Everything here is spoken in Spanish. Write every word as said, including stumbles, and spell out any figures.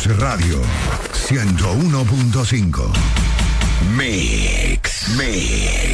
Es Radio ciento uno punto cinco. Mix, Mix.